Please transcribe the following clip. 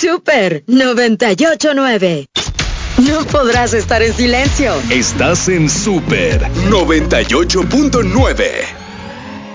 Super 98.9. No podrás estar en silencio. Estás en Super 98.9.